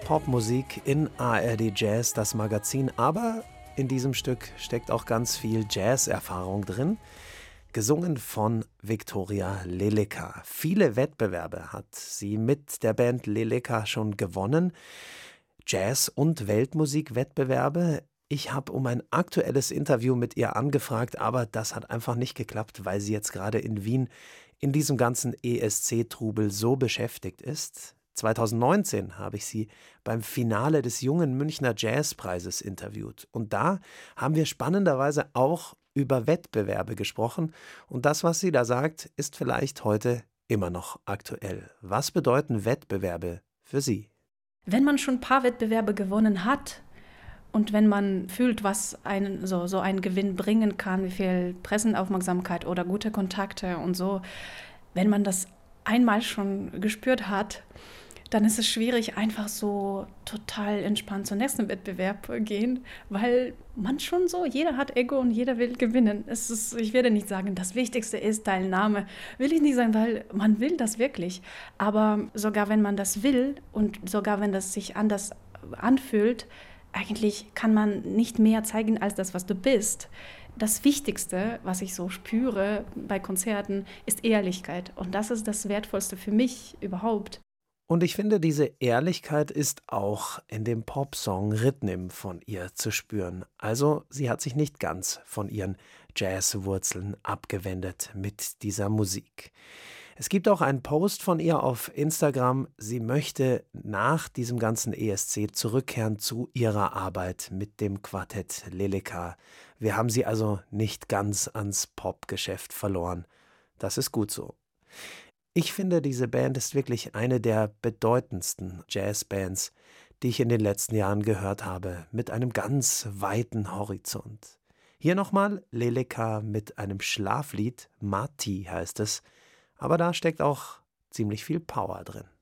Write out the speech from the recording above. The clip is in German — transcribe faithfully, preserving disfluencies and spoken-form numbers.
Popmusik in A R D Jazz, das Magazin. Aber in diesem Stück steckt auch ganz viel Jazz-Erfahrung drin. Gesungen von Viktoria Leleka. Viele Wettbewerbe hat sie mit der Band Leleka schon gewonnen. Jazz- und Weltmusikwettbewerbe. Ich habe um ein aktuelles Interview mit ihr angefragt, aber das hat einfach nicht geklappt, weil sie jetzt gerade in Wien in diesem ganzen E S C-Trubel so beschäftigt ist. zweitausendneunzehn habe ich sie beim Finale des Jungen Münchner Jazzpreises interviewt. Und da haben wir spannenderweise auch über Wettbewerbe gesprochen. Und das, was sie da sagt, ist vielleicht heute immer noch aktuell. Was bedeuten Wettbewerbe für Sie? Wenn man schon ein paar Wettbewerbe gewonnen hat und wenn man fühlt, was einen so, so ein Gewinn bringen kann, wie viel Pressenaufmerksamkeit oder gute Kontakte und so, wenn man das einmal schon gespürt hat, dann ist es schwierig, einfach so total entspannt zum nächsten Wettbewerb gehen, weil man schon so, jeder hat Ego und jeder will gewinnen. Es ist, ich werde nicht sagen, das Wichtigste ist Teilnahme, will ich nicht sagen, weil man will das wirklich. Aber sogar wenn man das will und sogar wenn das sich anders anfühlt, eigentlich kann man nicht mehr zeigen als das, was du bist. Das Wichtigste, was ich so spüre bei Konzerten, ist Ehrlichkeit. Und das ist das Wertvollste für mich überhaupt. Und ich finde, diese Ehrlichkeit ist auch in dem Popsong Rhythm von ihr zu spüren. Also sie hat sich nicht ganz von ihren Jazzwurzeln abgewendet mit dieser Musik. Es gibt auch einen Post von ihr auf Instagram. Sie möchte nach diesem ganzen E S C zurückkehren zu ihrer Arbeit mit dem Quartett Leleka. Wir haben sie also nicht ganz ans Popgeschäft verloren. Das ist gut so. Ich finde, diese Band ist wirklich eine der bedeutendsten Jazzbands, die ich in den letzten Jahren gehört habe, mit einem ganz weiten Horizont. Hier nochmal Leleka mit einem Schlaflied, Mati heißt es, aber da steckt auch ziemlich viel Power drin.